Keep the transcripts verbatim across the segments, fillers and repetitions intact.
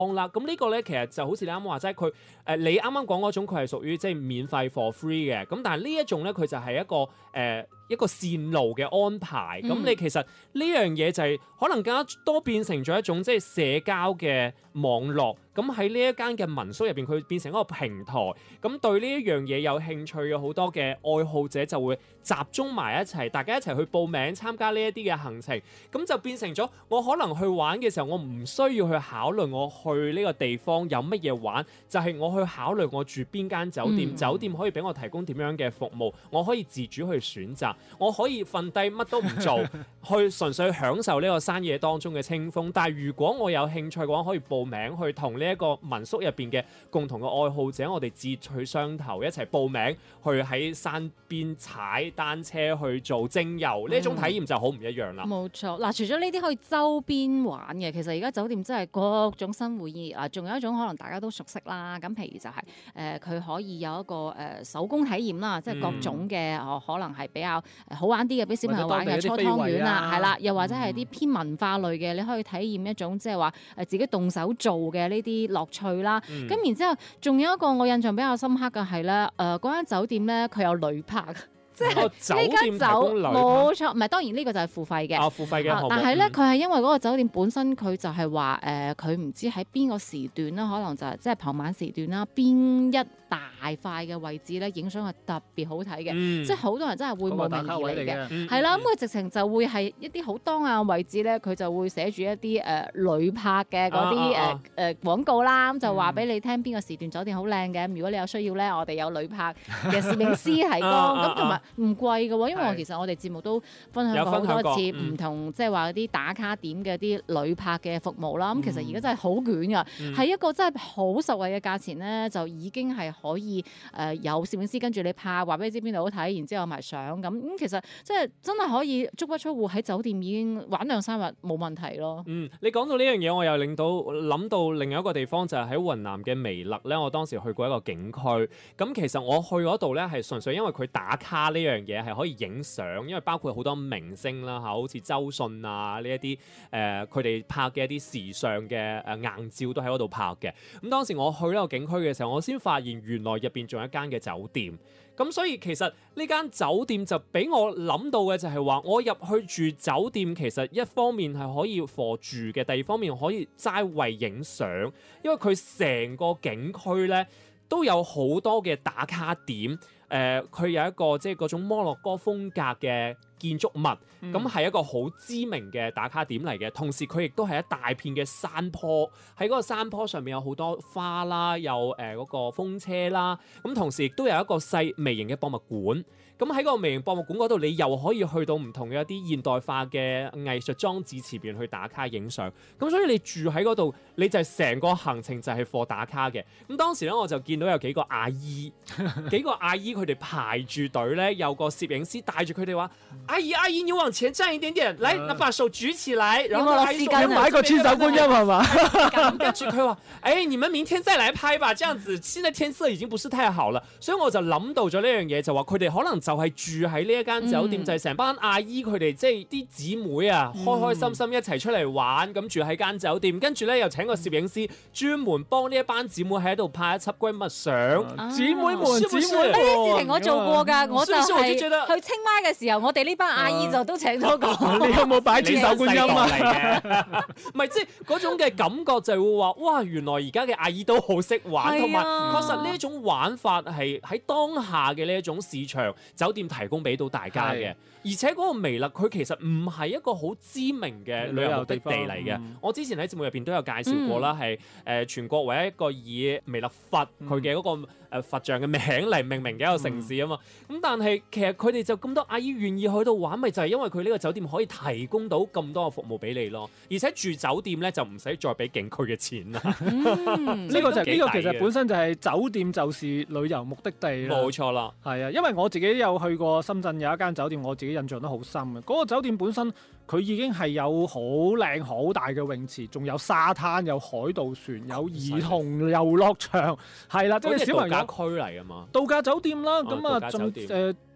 啦。咁呢個咧其實就好似你啱啱話齋，佢誒你啱啱講嗰種佢係屬於即係免費 for free 嘅。咁但係呢一種咧佢就係一個誒。呃一個線路嘅安排，咁、嗯、你其實呢樣嘢就係可能更加多變成咗一種即係社交嘅網絡，咁喺呢一間嘅民宿入邊，佢變成一個平台，咁對呢一樣嘢有興趣嘅好多嘅愛好者就會集中埋一齊，大家一齊去報名參加呢一啲嘅行程，咁就變成咗我可能去玩嘅時候，我唔需要去考慮我去呢個地方有乜嘢玩，就係、是、我去考慮我住邊間酒店，嗯、酒店可以俾我提供點樣嘅服務，我可以自主去選擇。我可以瞓低乜都唔做，去純粹享受呢個山野當中嘅清風。但係如果我有興趣嘅話，可以報名去同呢一個民宿入邊嘅共同嘅愛好者，我哋志趣相投，一齊報名去喺山邊踩單車去做精遊，呢一種體驗就好唔一樣啦。 冇錯，嗱，除咗呢啲可以周邊玩嘅，其實而家酒店真係各種新會議啊，仲有一種可能大家都熟悉啦。咁譬如就係、是、誒，佢、呃、可以有一個誒、呃、手工體驗啦，即係各種嘅、嗯、可能係比較好玩啲嘅，俾小朋友玩嘅搓湯圓啊，係啦，又或者係啲偏文化類嘅，嗯、你可以體驗一種即係話誒自己動手做嘅呢啲樂趣啦。咁、嗯、然之後，仲有一個我印象比較深刻嘅係咧，誒嗰間酒店咧佢有旅拍。即係呢間酒冇錯，唔係當然呢個就係付費嘅。 啊，付費嘅項目。 但係咧，佢係因為嗰個酒店本身佢就係話誒，佢、呃、唔知喺邊個時段啦，可能就係即係傍晚時段啦，邊一大塊嘅位置咧，影相係特別好睇嘅。嗯、即係好多人真係會慕名而嚟嘅。係啦，咁佢直情就會係一啲好當眼位置咧，佢就會寫住一啲誒旅拍嘅嗰啲誒誒廣告啦，咁就話俾你聽邊個時段酒店好靚嘅。如果你有需要咧，我哋有旅拍嘅攝影師提供，咁同埋。唔貴嘅喎，因為我其實我哋節目都分享過好多次唔同，嗯、即係話啲打卡點嘅啲旅拍嘅服務啦。咁、嗯、其實而家真係好捲㗎，係、嗯、一個真係好實惠嘅價錢咧，就已經係可以誒、呃、有攝影師跟住你拍，話俾你知邊度好睇，然之後埋相咁。咁、嗯、其實即係真係可以足不出戶喺酒店已經玩兩三日冇問題咯。嗯， 你講到呢樣嘢，我又令到諗到另一個地方，就係喺雲南嘅彌勒咧。我當時去過一個景區，咁其實我去嗰度咧係純粹因為佢打卡呢樣嘢係可以影相，因為包括好多明星啦嚇，好似周迅啊呢一啲誒，佢哋拍嘅一啲時尚嘅誒硬照都喺嗰度拍嘅。咁當時我去呢個景區嘅時候，我先發現原來入邊仲有一間嘅酒店。咁所以其實呢間酒店就俾我諗到嘅就係話，我入去住酒店其實一方面係可以貨住嘅，第二方面可以齋為影相，因為佢成個景區咧都有好多嘅打卡點。誒、呃，佢有一個即係嗰種摩洛哥風格嘅建築物，咁係、嗯、一個好知名嘅打卡點嚟嘅。同時佢亦都係一大片嘅山坡，喺嗰個山坡上面有好多花啦，有誒嗰、呃那個風車啦。咁同時亦都有一個細微型嘅博物館。咁喺個微型博物館嗰度，你又可以去到唔同嘅一啲現代化嘅藝術裝置前邊去打卡影相。咁所以你住喺嗰度，你就係成個行程就係貨打卡嘅。咁當時咧，我就見到有幾個阿姨，幾個阿姨佢哋排住隊咧，有個攝影師帶住佢哋話：阿姨阿姨，你往前站一點點，嚟，嗱把手舉起來，然後拍一要買個千手觀音係嘛？ 跟住佢話：誒，你們明天再來拍吧，這樣子，現在天色已經不是太好了。所以我就諗到咗呢樣嘢，就話佢哋可能就係住喺呢一間酒店，嗯、就係成班阿姨佢哋即係啲姊妹啊，開開心心一齊出嚟玩，咁、嗯、住喺間酒店，跟住咧又請個攝影師專門幫呢一班姊妹喺度拍一輯閨蜜相。 姊妹們，姊妹呢啲事情我做過㗎，我就係去清邁嘅時候，我哋呢班阿姨就都請咗個。 你有冇擺千手觀音啊？ 唔係，即係嗰種嘅感覺就會話，哇！原來而家嘅阿姨都好識玩，同埋確實呢一種玩法係喺當下嘅呢一種市場酒店提供俾到大家嘅。而且嗰個彌勒佢其實唔係一個好知名嘅旅遊目的地嚟嘅。嗯、我之前喺節目入邊都有介紹過啦，係誒、嗯呃、全國唯一一個以彌勒佛佢嘅嗰個誒佛像嘅名嚟命名嘅一個城市啊嘛。咁、嗯、但係其實佢哋就咁多阿姨願意去到玩，咪就係、是、因為佢呢個酒店可以提供到咁多嘅服務俾你咯。而且住酒店咧就唔使再俾景區嘅錢啦。 呢個就呢、是、個其實本身就係酒店就是旅遊目的地啦。 冇錯啦， 係啊，因為我自己有去過深圳有一間酒店，我自己印象都好深嘅。嗰、那個酒店本身佢已經係有好靚好大嘅泳池，仲有沙灘，有海盜船，有兒童遊樂場，係啦，即係小朋友度假區嚟㗎嘛， 度假酒店啦。咁啊，仲誒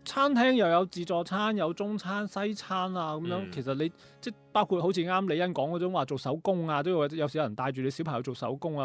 餐廳又有自助餐，有中餐、西餐啊咁樣。 嗯其實你即係包括好似啱李欣講嗰種話做手工啊，都有有時有人帶住你小朋友做手工啊。